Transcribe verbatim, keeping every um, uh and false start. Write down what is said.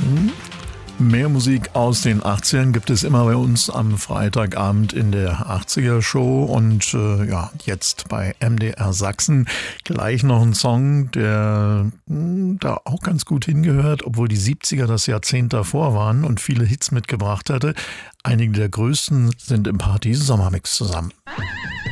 Mehr Musik aus den achtzigern gibt es immer bei uns am Freitagabend in der achtziger-Show und äh, ja, jetzt bei M D R Sachsen gleich noch ein Song, der mh, da auch ganz gut hingehört, obwohl die siebziger das Jahrzehnt davor waren und viele Hits mitgebracht hatte. Einige der größten sind im Party Sommermix zusammen.